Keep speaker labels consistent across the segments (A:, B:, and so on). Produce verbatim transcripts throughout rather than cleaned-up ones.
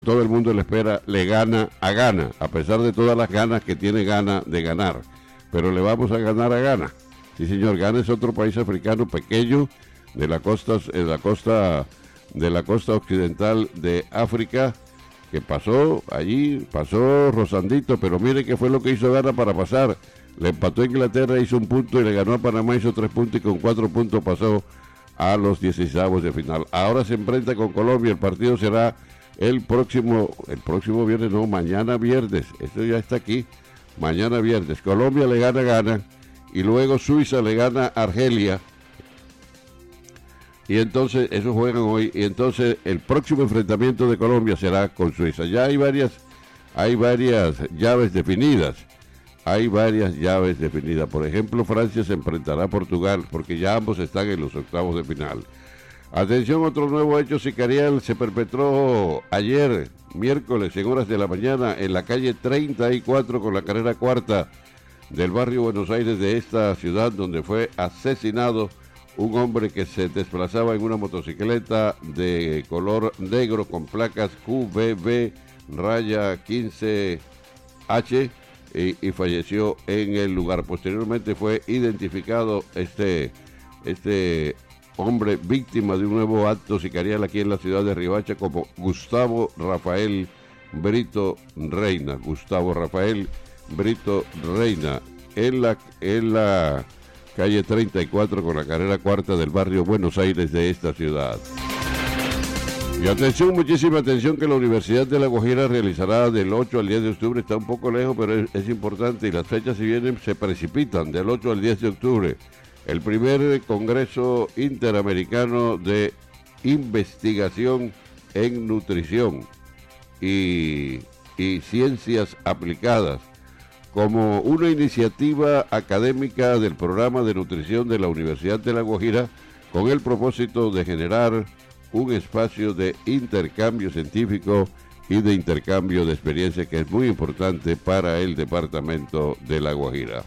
A: todo el mundo le espera, le gana a Ghana, a pesar de todas las ganas que tiene Ghana de ganar. Pero le vamos a ganar a Ghana. Sí, señor, Ghana es otro país africano pequeño de la costa, de la costa, de la costa occidental de África, que pasó allí, pasó rozandito, pero mire qué fue lo que hizo Ghana para pasar. Le empató a Inglaterra, hizo un punto y le ganó a Panamá, hizo tres puntos y con cuatro puntos pasó a los dieciseisavos de final. Ahora se enfrenta con Colombia, el partido será el próximo, el próximo viernes, no, mañana viernes, esto ya está aquí, mañana viernes. Colombia le gana a Ghana y luego Suiza le gana a Argelia. Y entonces, eso juegan hoy, y entonces el próximo enfrentamiento de Colombia será con Suiza. Ya hay varias, hay varias llaves definidas, hay varias llaves definidas. Por ejemplo, Francia se enfrentará a Portugal, porque ya ambos están en los octavos de final. Atención, otro nuevo hecho sicarial se perpetró ayer, miércoles, en horas de la mañana, en la calle treinta y cuatro con la carrera cuarta del barrio Buenos Aires de esta ciudad, donde fue asesinado un hombre que se desplazaba en una motocicleta de color negro con placas Q B B raya quince H y, y falleció en el lugar. Posteriormente fue identificado este, este hombre víctima de un nuevo acto sicarial aquí en la ciudad de Riohacha como Gustavo Rafael Brito Reina. Gustavo Rafael Brito Reina en la, en la calle treinta y cuatro con la carrera cuarta del barrio Buenos Aires de esta ciudad. Y atención, muchísima atención, que la Universidad de La Guajira realizará del ocho al diez de octubre, está un poco lejos, pero es, es importante, y las fechas, si vienen, se precipitan, del ocho al diez de octubre, el primer Congreso Interamericano de Investigación en Nutrición y, y Ciencias Aplicadas, como una iniciativa académica del programa de nutrición de la Universidad de La Guajira, con el propósito de generar un espacio de intercambio científico y de intercambio de experiencia que es muy importante para el departamento de La Guajira.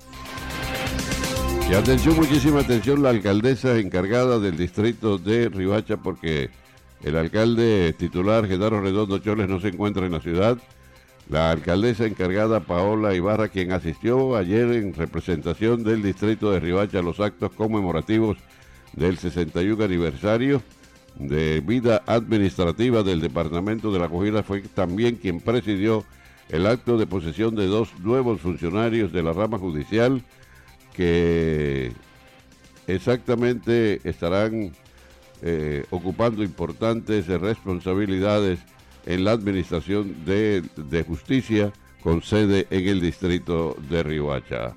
A: Y atención, muchísima atención, la alcaldesa encargada del distrito de Riohacha, porque el alcalde titular, Genaro Redondo Choles, no se encuentra en la ciudad. La alcaldesa encargada, Paola Ibarra, quien asistió ayer en representación del distrito de Riohacha a los actos conmemorativos del sesenta y uno aniversario de vida administrativa del departamento de La Guajira, fue también quien presidió el acto de posesión de dos nuevos funcionarios de la rama judicial que exactamente estarán eh, ocupando importantes responsabilidades en la administración de, de justicia con sede en el distrito de Riohacha.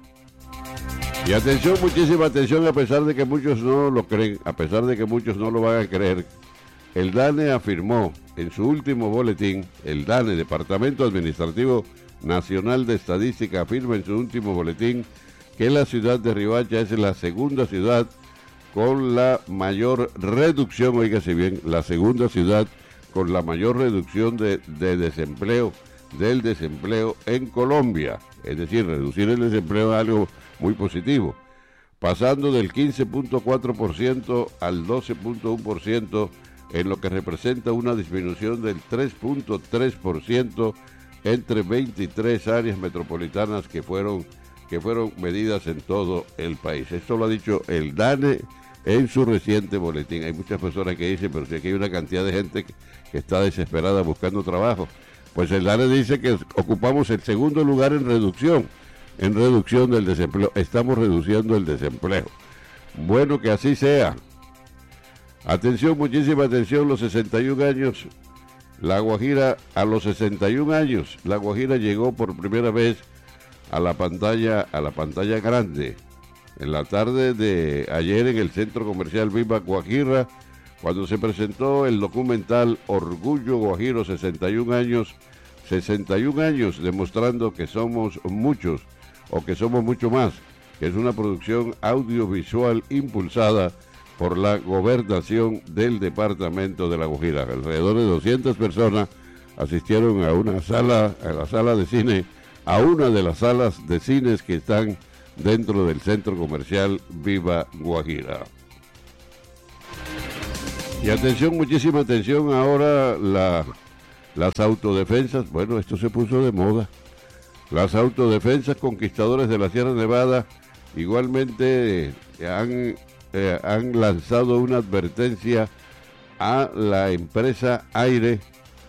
A: Y atención, muchísima atención, a pesar de que muchos no lo creen, a pesar de que muchos no lo van a creer, el DANE afirmó en su último boletín, el DANE, Departamento Administrativo Nacional de Estadística, afirma en su último boletín que la ciudad de Riohacha es la segunda ciudad con la mayor reducción, oígase bien, la segunda ciudad con la mayor reducción de, de desempleo, del desempleo en Colombia. Es decir, reducir el desempleo es algo muy positivo, pasando del quince punto cuatro por ciento al doce punto uno por ciento, en lo que representa una disminución del tres punto tres por ciento entre veintitrés áreas metropolitanas que fueron, que fueron medidas en todo el país. Esto lo ha dicho el DANE en su reciente boletín. Hay muchas personas que dicen, pero si aquí hay una cantidad de gente que, que está desesperada buscando trabajo. Pues el DANE dice que ocupamos el segundo lugar en reducción, en reducción del desempleo. Estamos reduciendo el desempleo. Bueno, que así sea. Atención, muchísima atención, los sesenta y un años, La Guajira, a los sesenta y un años, La Guajira llegó por primera vez a la pantalla, a la pantalla grande. En la tarde de ayer en el Centro Comercial Viva Guajira, cuando se presentó el documental Orgullo Guajiro, sesenta y un años, sesenta y un años demostrando que somos muchos o que somos mucho más, que es una producción audiovisual impulsada por la gobernación del departamento de La Guajira. Alrededor de doscientas personas asistieron a una sala, a la sala de cine, a una de las salas de cines que están dentro del Centro Comercial Viva Guajira. Y atención, muchísima atención, ahora la Las autodefensas, bueno, esto se puso de moda. Las autodefensas conquistadores de la Sierra Nevada igualmente eh, han, eh, han lanzado una advertencia a la empresa Aire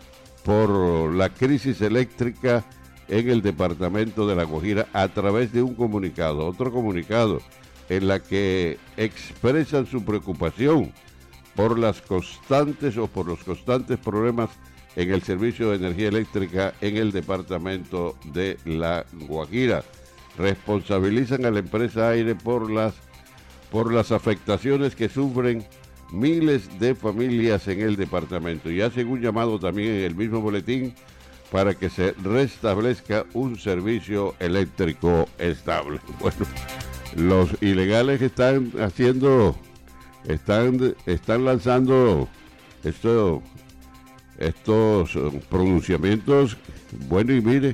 A: por la crisis eléctrica en el departamento de La Guajira a través de un comunicado, otro comunicado en la que expresan su preocupación por las constantes o por los constantes problemas en el servicio de energía eléctrica en el departamento de La Guajira. Responsabilizan a la empresa Aire por las, por las afectaciones que sufren miles de familias en el departamento y hacen un llamado también en el mismo boletín para que se restablezca un servicio eléctrico estable. Bueno, los ilegales están haciendo, están, están lanzando esto, estos pronunciamientos. Bueno, y mire,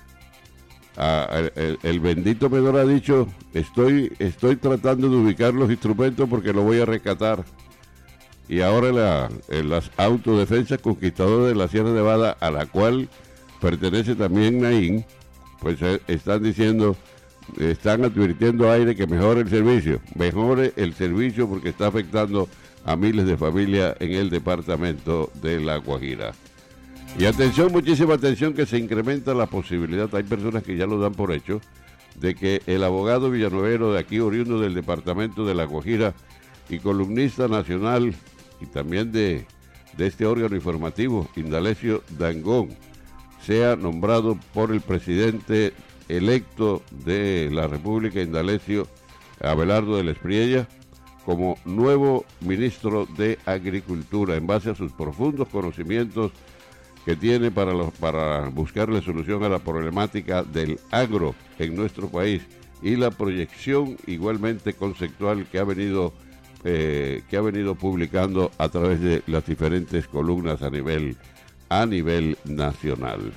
A: a, a, el, el bendito menor ha dicho, estoy, estoy tratando de ubicar los instrumentos porque lo voy a rescatar. Y ahora la, en las autodefensas conquistadoras de la Sierra Nevada, a la cual pertenece también Naín, pues eh, están diciendo, están advirtiendo a Aire que mejore el servicio, mejore el servicio porque está afectando a miles de familias en el departamento de La Guajira. Y atención, muchísima atención, que se incrementa la posibilidad, hay personas que ya lo dan por hecho, de que el abogado villanuevero de aquí, oriundo del departamento de La Guajira y columnista nacional y también de, de este órgano informativo, Indalecio Dangond, sea nombrado por el presidente electo de la República, Indalecio Abelardo de la Espriella, como nuevo ministro de Agricultura, en base a sus profundos conocimientos que tiene para, los, para buscarle solución a la problemática del agro en nuestro país y la proyección igualmente conceptual que ha venido eh, que ha venido publicando a través de las diferentes columnas a nivel a nivel nacional.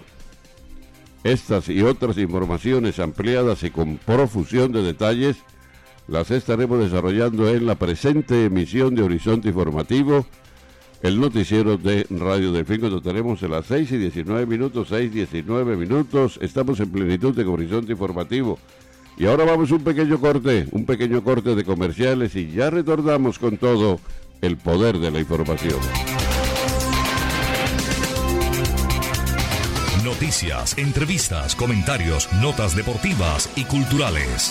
A: Estas y otras informaciones ampliadas y con profusión de detalles las estaremos desarrollando en la presente emisión de Horizonte Informativo, el noticiero de Radio Delfín, cuando tenemos a las seis y diecinueve minutos, seis y diecinueve minutos, estamos en plenitud de Horizonte Informativo. Y ahora vamos a un pequeño corte, un pequeño corte de comerciales y ya retornamos con todo el poder de la información.
B: Noticias, entrevistas, comentarios, notas deportivas y culturales.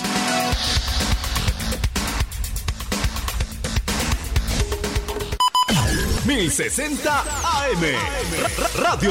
B: mil sesenta A M Radio